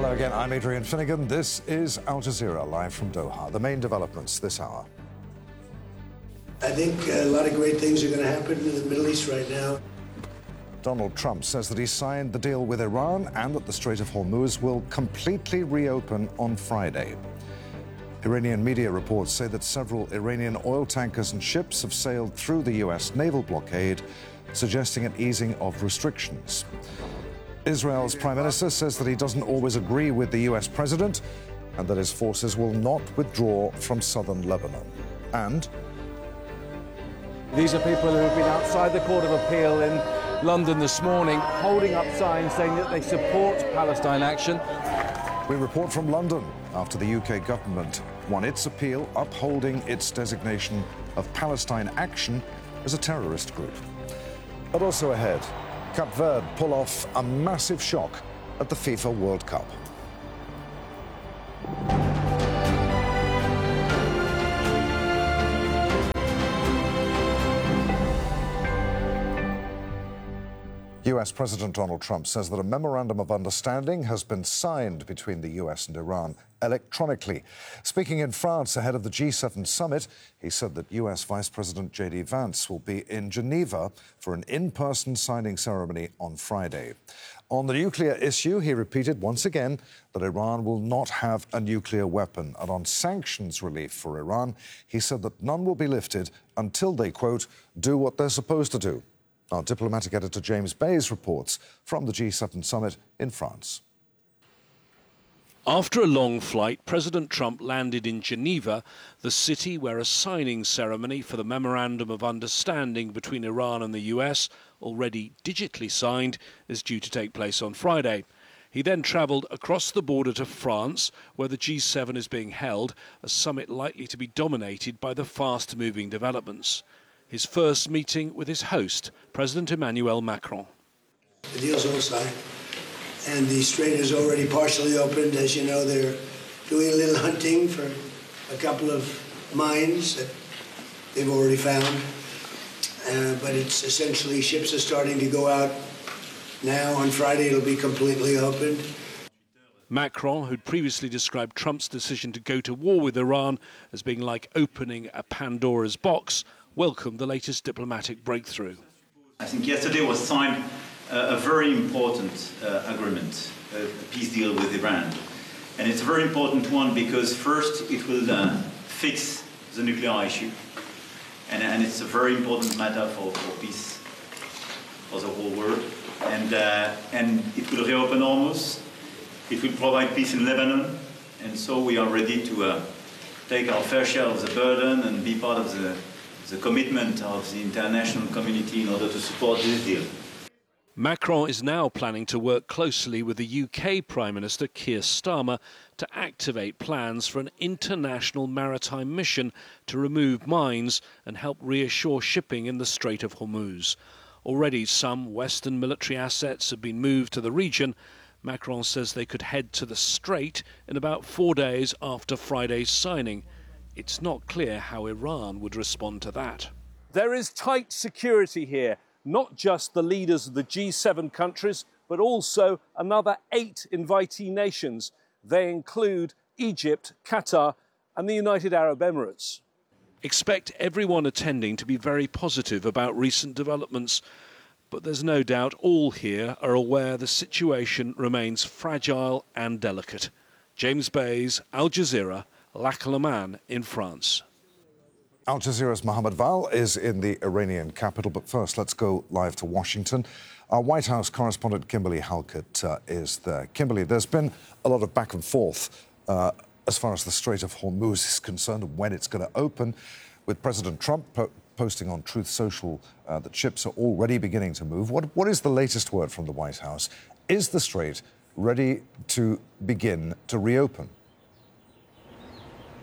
Hello again, I'm Adrian Finnegan. This is Al Jazeera, live from Doha. The main developments this hour. I think a lot of great things are going to happen in the Middle East right now. Donald Trump says that he signed the deal with Iran and that the Strait of Hormuz will completely reopen on Friday. Iranian media reports say that several Iranian oil tankers and ships have sailed through the U.S. naval blockade, suggesting an easing of restrictions. Israel's prime minister says that he doesn't always agree with the U.S. president and that his forces will not withdraw from southern Lebanon. And these are people who have been outside the Court of Appeal in London this morning, holding up signs saying that they support Palestine action. We report from London after the UK government won its appeal upholding its designation of Palestine Action as a terrorist group. But also ahead, Cape Verde pull off a massive shock at the FIFA World Cup. US President Donald Trump says that a memorandum of understanding has been signed between the US and Iran electronically. Speaking in France ahead of the G7 summit, he said that US Vice President J.D. Vance will be in Geneva for an in-person signing ceremony on Friday. On the nuclear issue, he repeated once again that Iran will not have a nuclear weapon. And on sanctions relief for Iran, he said that none will be lifted until they, quote, do what they're supposed to do. Our diplomatic editor James Bays reports from the G7 summit in France. After a long flight, President Trump landed in Geneva, the city where a signing ceremony for the Memorandum of Understanding between Iran and the US, already digitally signed, is due to take place on Friday. He then travelled across the border to France, where the G7 is being held, a summit likely to be dominated by the fast-moving developments. His first meeting with his host, President Emmanuel Macron. The deal's all signed, and the strait is already partially opened. As you know, they're doing a little hunting for a couple of mines that they've already found. But it's essentially ships are starting to go out now. On Friday, it'll be completely opened. Macron, who'd previously described Trump's decision to go to war with Iran as being like opening a Pandora's box, welcomed the latest diplomatic breakthrough. I think yesterday was signed a very important agreement, a peace deal with Iran. And it's a very important one because first it will fix the nuclear issue. And it's a very important matter for peace for the whole world. And it will reopen Hormuz. It will provide peace in Lebanon. And so we are ready to take our fair share of the burden and be part of the commitment of the international community in order to support this deal. Macron is now planning to work closely with the UK Prime Minister Keir Starmer to activate plans for an international maritime mission to remove mines and help reassure shipping in the Strait of Hormuz. Already some Western military assets have been moved to the region. Macron says they could head to the Strait in about 4 days after Friday's signing. It's not clear how Iran would respond to that. There is tight security here, not just the leaders of the G7 countries, but also another 8 invitee nations. They include Egypt, Qatar, and the United Arab Emirates. Expect everyone attending to be very positive about recent developments, but there's no doubt all here are aware the situation remains fragile and delicate. James Bays, Al Jazeera, Lac Le Mans in France. Al Jazeera's Mohammed Val is in the Iranian capital, but first let's go live to Washington. Our White House correspondent Kimberly Halkett is there. Kimberly, there's been a lot of back and forth as far as the Strait of Hormuz is concerned and when it's going to open, with President Trump posting on Truth Social that ships are already beginning to move. What is the latest word from the White House? Is the strait ready to begin to reopen?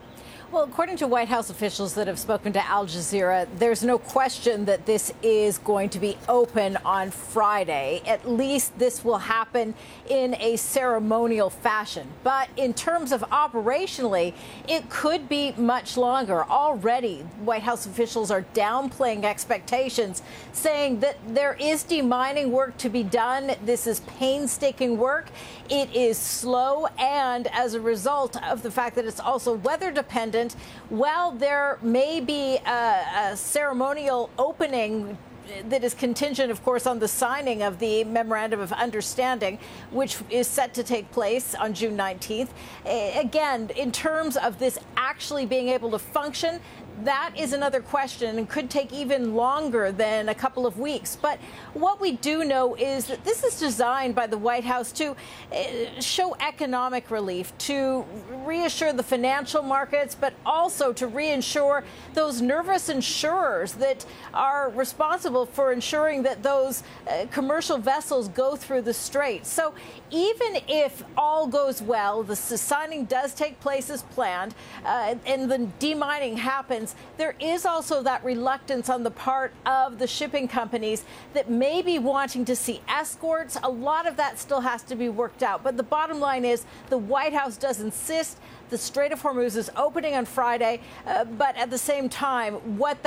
Well, according to White House officials that have spoken to Al Jazeera, there's no question that this is going to be open on Friday. At least this will happen in a ceremonial fashion. But in terms of operationally, it could be much longer. Already, White House officials are downplaying expectations, saying that there is demining work to be done. This is painstaking work. It is slow, and as a result of the fact that it's also weather dependent, well, there may be a ceremonial opening that is contingent, of course, on the signing of the Memorandum of Understanding, which is set to take place on June 19th. Again, in terms of this actually being able to function, that is another question and could take even longer than a couple of weeks. But what we do know is that this is designed by the White House to show economic relief, to reassure the financial markets, but also to reinsure those nervous insurers that are responsible for ensuring that those commercial vessels go through the Strait. So even if all goes well, the signing does take place as planned, and the demining happens, there is also that reluctance on the part of the shipping companies that may be wanting to see escorts. A lot of that still has to be worked out. But the bottom line is the White House does insist the Strait of Hormuz is opening on Friday, but at the same time, what